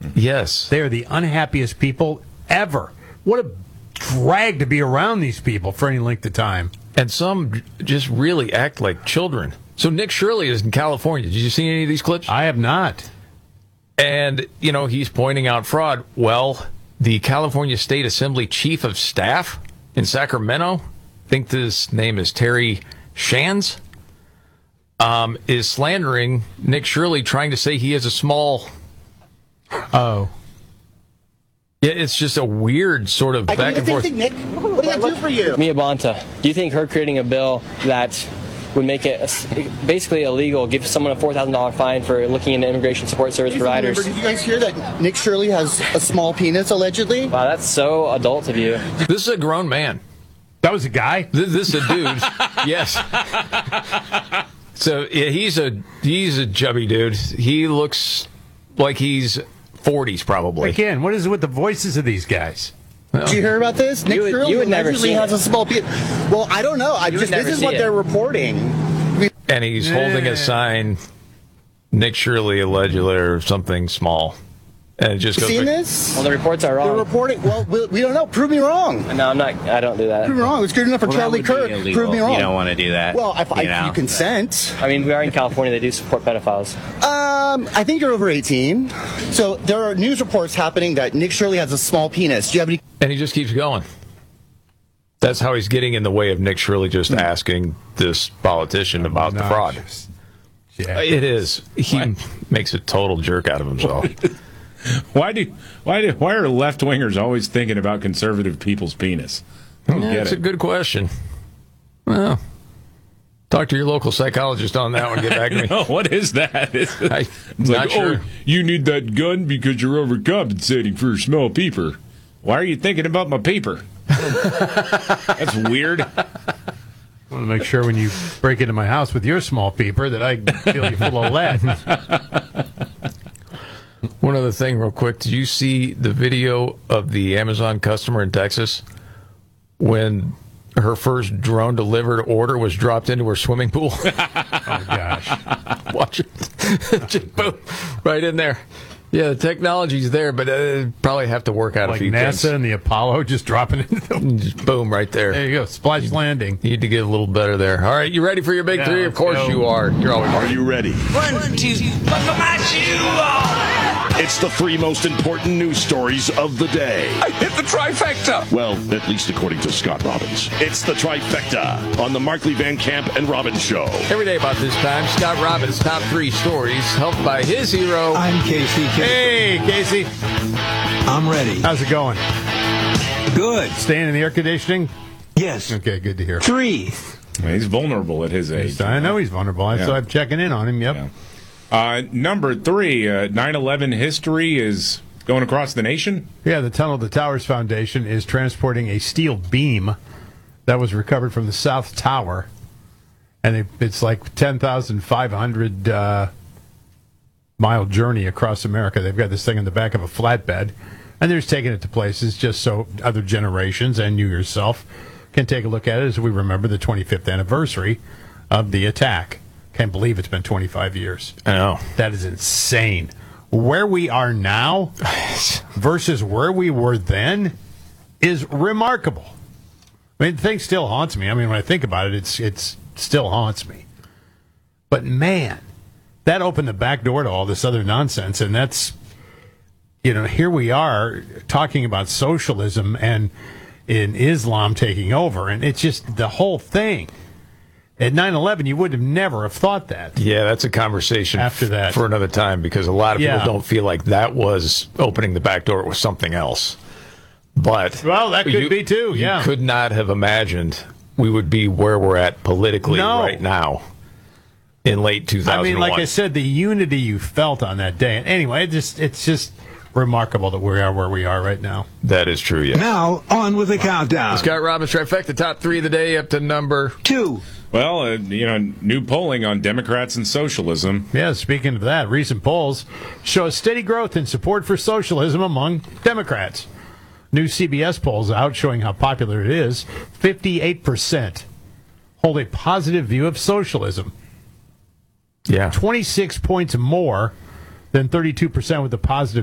Yes. They are the unhappiest people ever. What a drag to be around these people for any length of time. And some just really act like children. So Nick Shirley is in California. Did you see any of these clips? I have not. And, he's pointing out fraud. Well, the California State Assembly Chief of Staff in Sacramento, I think this name is Terry Shands, is slandering Nick Shirley, trying to say he has a small... Oh. Yeah, it's just a weird sort of back and forth. Nick, what does that do for you? Mia Bonta, do you think her creating a bill that would make it basically illegal, give someone a $4,000 fine for looking into immigration support service providers? Did you guys hear that Nick Shirley has a small penis, allegedly? Wow, that's so adult of you. This is a grown man. That was a guy? This is a dude. Yes. So yeah, he's a chubby dude. He looks like he's 40s probably. Again, what is it with the voices of these guys? Did you hear about this? Nick Shirley allegedly has a small penis. Well, I don't know. This is what they're reporting. And he's holding a sign, Nick Shirley allegedly, or something small. And it just goes. Seen this? Well, the reports are wrong. They're reporting. Well, we don't know. Prove me wrong. No, I'm not. I don't do that. Prove me wrong. It's good enough for Charlie Kirk. Prove me wrong. You don't want to do that. Well, if you consent. I mean, we are in California. They do support pedophiles. I think you're over 18. So there are news reports happening that Nick Shirley has a small penis. Do you have any? And he just keeps going. That's how he's getting in the way of Nick Shirley just asking this politician about the fraud. Yeah. It is. He makes a total jerk out of himself. Why are left-wingers always thinking about conservative people's penis? I don't get That's a good question. Well, talk to your local psychologist on that one. Get back to me. No, what is that? I'm It's not like, sure. you need that gun because you're overcompensating for a small peeper. Why are you thinking about my peeper? That's weird. I want to make sure when you break into my house with your small peeper that I feel you full of lead. One other thing real quick. Did you see the video of the Amazon customer in Texas when her first drone delivered order was dropped into her swimming pool? Oh, gosh. Watch it. Just boom, right in there. Yeah, the technology's there, but probably have to work out Like a few NASA things. and the Apollo just dropping into them. Just boom, right there. There you go. Splash landing. You need to get a little better there. All right, you ready for your big Yeah, three? Of let's course go. you are. You're always Are you ready? 1, 2, buckle my shoe on. It's the three most important news stories of the day. I hit the trifecta. Well, at least according to Scott Robbins. It's the trifecta on the Markley Van Camp and Robbins Show. Every day about this time, Scott Robbins' top three stories, helped by his hero. I'm Casey. Hey, Casey. I'm ready. How's it going? Good. Staying in the air conditioning? Yes. Okay, good to hear. 3. He's vulnerable at his age. I know he's vulnerable, so I'm checking in on him. Yep. Yeah. Number 3, 9/11 history is going across the nation. Yeah, the Tunnel to Towers Foundation is transporting a steel beam that was recovered from the South Tower. And it's like 10,500 mile journey across America. They've got this thing in the back of a flatbed, and they're just taking it to places just so other generations and you yourself can take a look at it as we remember the 25th anniversary of the attack. Can't believe it's been 25 years. I know. That is insane. Where we are now versus where we were then is remarkable. I mean, the thing still haunts me. I mean, when I think about it, it still haunts me. But man, that opened the back door to all this other nonsense, and that's, here we are talking about socialism and in Islam taking over, and it's just the whole thing. At 9/11, you would have never have thought that. Yeah, that's a conversation After that. for another time, because a lot of people Yeah. don't feel like that was opening the back door. It was something else. But Well, that could be too, yeah. You could not have imagined we would be where we're at politically No. right now in late 2001. I mean, like I said, the unity you felt on that day. Anyway, it's just remarkable that we are where we are right now. That is true, yeah. Now, on with the countdown. Scott Robbins trifecta, top three of the day up to number 2. Well, new polling on Democrats and socialism. Yeah, speaking of that, recent polls show a steady growth in support for socialism among Democrats. New CBS polls out showing how popular it is. 58% hold a positive view of socialism. Yeah. 26 points more than 32% with a positive